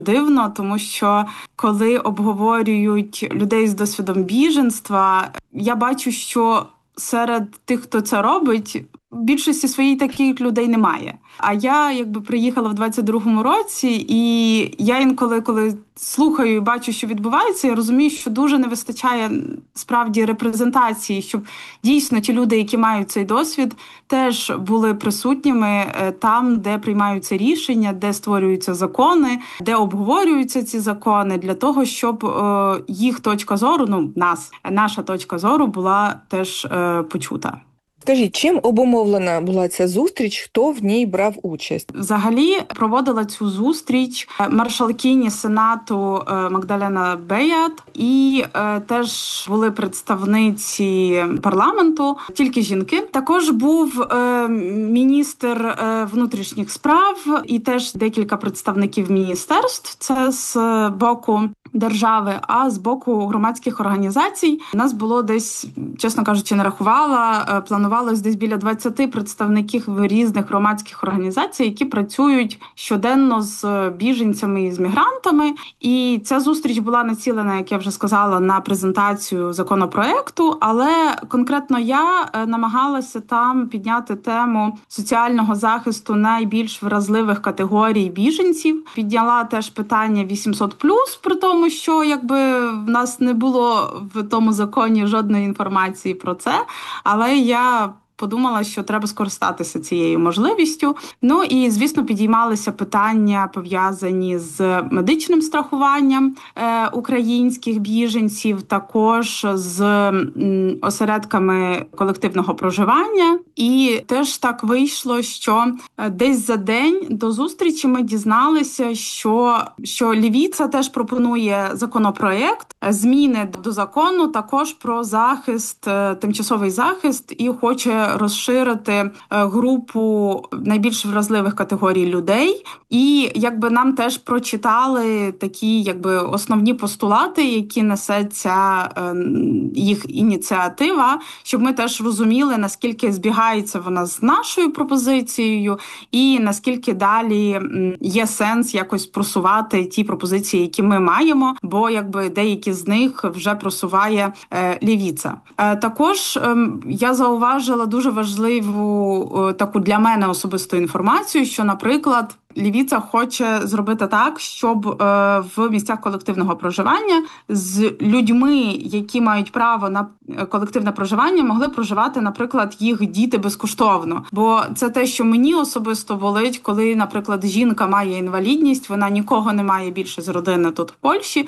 дивно, тому що коли обговорюють людей з досвідом біженства, я бачу, що серед тих, хто це робить, в більшості своїй таких людей немає. А я приїхала в 22-му році, і я інколи, коли слухаю і бачу, що відбувається, я розумію, що дуже не вистачає справді репрезентації, щоб дійсно ті люди, які мають цей досвід, теж були присутніми там, де приймаються рішення, де створюються закони, де обговорюються ці закони, для того, щоб їх точка зору, наша точка зору була теж почута. Скажіть, чим обумовлена була ця зустріч, хто в ній брав участь? Взагалі проводила цю зустріч маршалкині Сенату Магдалена Беят, і теж були представниці парламенту, тільки жінки. Також був міністр внутрішніх справ і теж декілька представників міністерств. Це з боку держави, а з боку громадських організацій. Нас було десь, чесно кажучи, не рахувала, планувалось десь біля 20 представників різних громадських організацій, які працюють щоденно з біженцями і з мігрантами. І ця зустріч була націлена, як я вже сказала, на презентацію законопроекту, але конкретно я намагалася там підняти тему соціального захисту найбільш вразливих категорій біженців. Підняла теж питання 800+, при тому, що в нас не було в тому законі жодної інформації про це, але я подумала, що треба скористатися цією можливістю. Ну і, звісно, підіймалися питання, пов'язані з медичним страхуванням українських біженців, також з осередками колективного проживання. І теж так вийшло, що десь за день до зустрічі ми дізналися, що Лівіца теж пропонує законопроект, зміни до закону також про захист, тимчасовий захист, і хоче розширити групу найбільш вразливих категорій людей. І нам теж прочитали такі основні постулати, які несе ця їх ініціатива, щоб ми теж розуміли, наскільки збігається вона з нашою пропозицією і наскільки далі є сенс якось просувати ті пропозиції, які ми маємо, бо деякі з них вже просуває Лівіца. Також я зауважила дуже важливу таку для мене особисту інформацію, що, наприклад, Лівіца хоче зробити так, щоб в місцях колективного проживання з людьми, які мають право на колективне проживання, могли проживати, наприклад, їх діти безкоштовно. Бо це те, що мені особисто болить, коли, наприклад, жінка має інвалідність, вона нікого не має більше з родини тут в Польщі,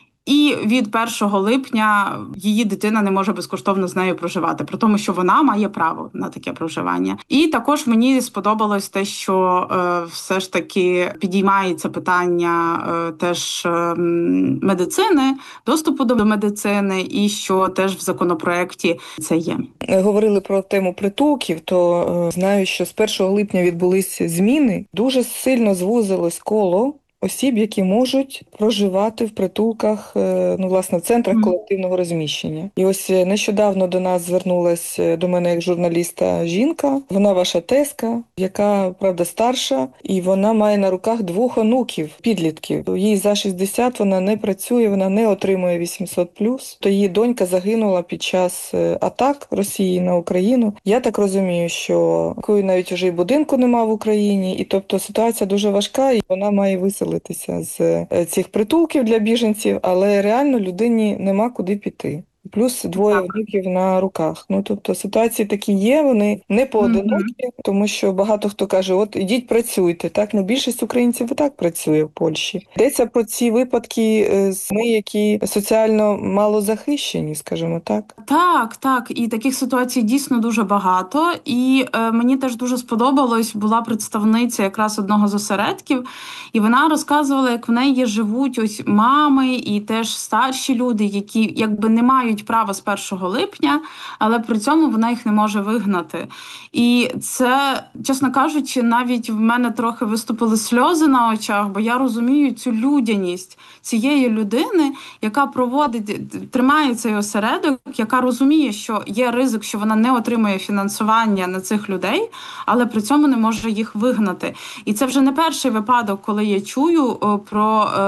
і від 1 липня її дитина не може безкоштовно з нею проживати, при тому, що вона має право на таке проживання. І також мені сподобалось те, що все ж таки підіймається питання теж медицини, доступу до медицини, і що теж в законопроекті це є. Говорили про тему притулків, то знаю, що з 1 липня відбулися зміни. Дуже сильно звузилось коло осіб, які можуть проживати в притулках, в центрах колективного розміщення. І ось нещодавно до нас звернулась до мене як журналіста жінка. Вона ваша тезка, яка, правда, старша, і вона має на руках 2 онуків, підлітків. Їй за 60, вона не працює, вона не отримує 800+. То її донька загинула під час атак Росії на Україну. Я так розумію, що навіть вже й будинку нема в Україні, і тобто ситуація дуже важка, і вона має виселитися з цих притулків для біженців, але реально людині нема куди піти. Плюс 2 внуків на руках. Тобто ситуації такі є, вони не поодинокі, тому що багато хто каже, от ідіть працюйте. Так, більшість українців і так працює в Польщі. Йдеться про ці випадки ми, які соціально мало захищені, скажімо так. Так. І таких ситуацій дійсно дуже багато. І мені теж дуже сподобалось, була представниця якраз одного з осередків, і вона розказувала, як в неї живуть ось мами і теж старші люди, які не мають мають право з 1 липня, але при цьому вона їх не може вигнати. І це, чесно кажучи, навіть в мене трохи виступили сльози на очах, бо я розумію цю людяність цієї людини, яка тримає цей осередок, яка розуміє, що є ризик, що вона не отримує фінансування на цих людей, але при цьому не може їх вигнати. І це вже не перший випадок, коли я чую про